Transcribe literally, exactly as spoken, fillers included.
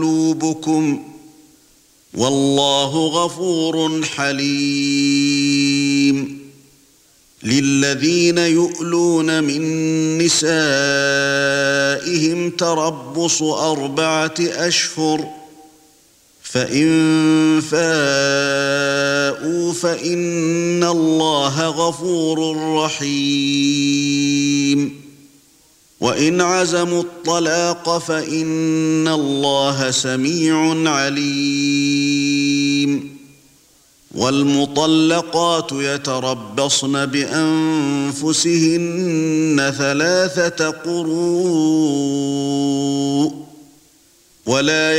قلوبكم والله غفور حليم للذين يؤلون من نسائهم تربص أربعة أشهر فإن فاءوا فإن الله غفور رحيم وإن عزموا الطلاق فإن الله سميع عليم والمطلقات يتربصن بأنفسهن ثلاثة قروء ولا